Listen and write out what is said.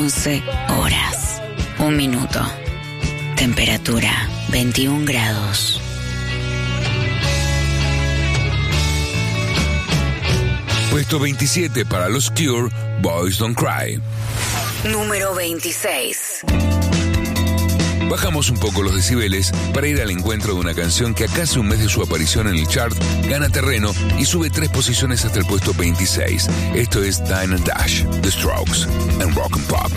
11 horas, 1 minuto. Temperatura 21 grados. Puesto 27 para los Cure, Boys Don't Cry. Número 26. Bajamos un poco los decibeles para ir al encuentro de una canción que a casi un mes de su aparición en el chart gana terreno y sube 3 posiciones hasta el puesto 26. Esto es Dine and Dash, The Strokes, en Rock and Pop.